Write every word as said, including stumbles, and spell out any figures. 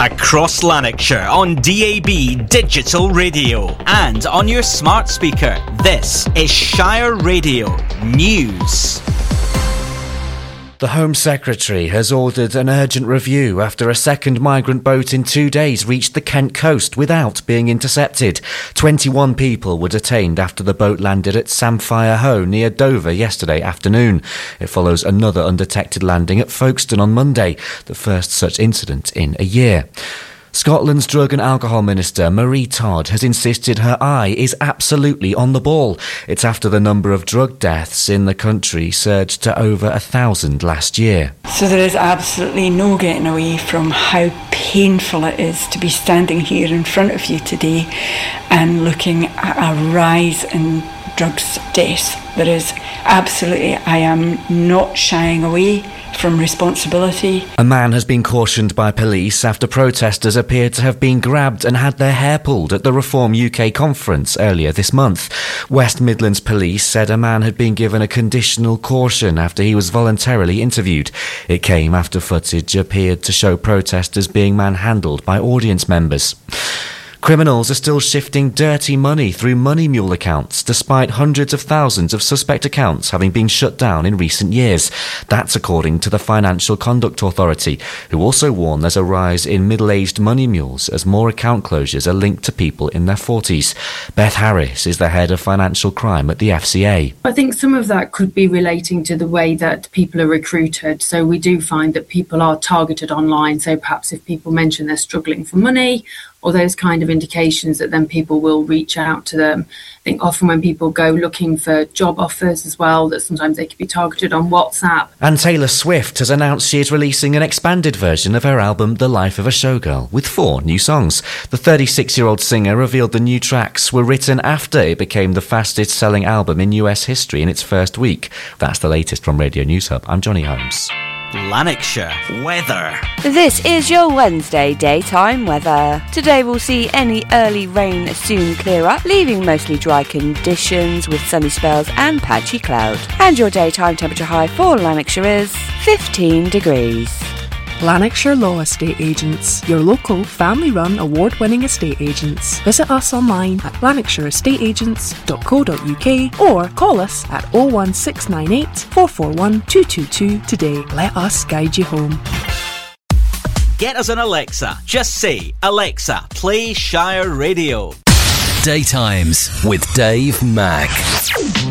Across Lanarkshire on D A B Digital Radio and on your smart speaker. This is Shire Radio News. The Home Secretary has ordered an urgent review after a second migrant boat in two days reached the Kent coast without being intercepted. twenty-one people were detained after the boat landed at Samphire Hoe near Dover yesterday afternoon. It follows another undetected landing at Folkestone on Monday, the first such incident in a year. Scotland's Drug and Alcohol Minister Marie Todd has insisted her eye is absolutely on the ball. It's after the number of drug deaths in the country surged to over a thousand last year. So there is absolutely no getting away from how painful it is to be standing here in front of you today and looking at a rise in drugs deaths. There is absolutely, I am not shying away from responsibility. A man has been cautioned by police after protesters appeared to have been grabbed and had their hair pulled at the Reform U K conference earlier this month. West Midlands Police said a man had been given a conditional caution after he was voluntarily interviewed. It came after footage appeared to show protesters being manhandled by audience members. Criminals are still shifting dirty money through money mule accounts, despite hundreds of thousands of suspect accounts having been shut down in recent years. That's according to the Financial Conduct Authority, who also warn there's a rise in middle-aged money mules as more account closures are linked to people in their forties. Beth Harris is the head of financial crime at the F C A. I think some of that could be relating to the way that people are recruited. So we do find that people are targeted online. So perhaps if people mention they're struggling for money, or those kind of indications, that then people will reach out to them. I think often when people go looking for job offers as well, that sometimes they could be targeted on WhatsApp. And Taylor Swift has announced she is releasing an expanded version of her album The Life of a Showgirl with four new songs. The thirty-six-year-old singer revealed the new tracks were written after it became the fastest selling album in U S history in its first week. That's the latest from Radio News Hub. I'm Johnny Holmes. Lanarkshire weather. This is your Wednesday daytime weather. Today we'll see any early rain soon clear up, leaving mostly dry conditions with sunny spells and patchy cloud. And your daytime temperature high for Lanarkshire is fifteen degrees. Lanarkshire Law Estate Agents, your local family-run award-winning estate agents. Visit us online at lanarkshire estate agents dot co dot uk or call us at oh one six nine eight, four four one, two two two today. Let us guide you home. Get us an Alexa. Just say, Alexa, play Shire Radio. Daytimes with Dave Mack.